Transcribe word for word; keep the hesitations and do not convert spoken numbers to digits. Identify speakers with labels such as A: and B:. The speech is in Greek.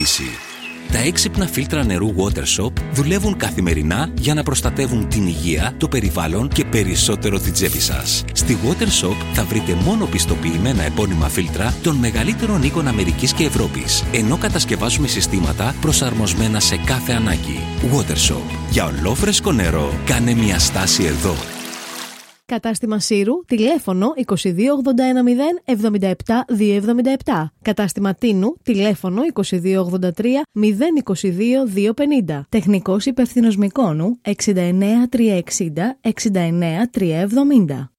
A: επεξήγηση. Τα έξυπνα φίλτρα νερού WaterShop δουλεύουν καθημερινά για να προστατεύουν την υγεία, το περιβάλλον και περισσότερο την τσέπη σας. Στη WaterShop θα βρείτε μόνο πιστοποιημένα επώνυμα φίλτρα των μεγαλύτερων οίκων Αμερικής και Ευρώπης, ενώ κατασκευάζουμε συστήματα προσαρμοσμένα σε κάθε ανάγκη. WaterShop. Για ολόφρεσκο νερό, κάνε μια στάση εδώ.
B: Κατάστημα Σύρου, τηλέφωνο είκοσι δύο ογδόντα ένα μηδέν εβδομήντα επτά διακόσια εβδομήντα επτά. Κατάστημα Τίνου, τηλέφωνο είκοσι δύο ογδόντα τρία μηδέν είκοσι δύο διακόσια πενήντα. Τεχνικός υπεύθυνος Μικόνου εξήντα εννέα τριακόσια εξήντα εξήντα εννέα τριακόσια εβδομήντα.